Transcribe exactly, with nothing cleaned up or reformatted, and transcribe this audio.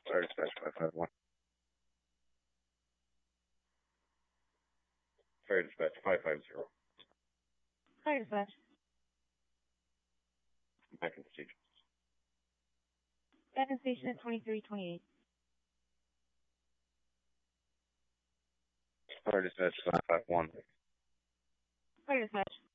Fire dispatch five five one. Fire dispatch five five zero. Fire dispatch. Back in the station. Back in station at twenty-three twenty-eight. Fire dispatch five five one. Fire dispatch.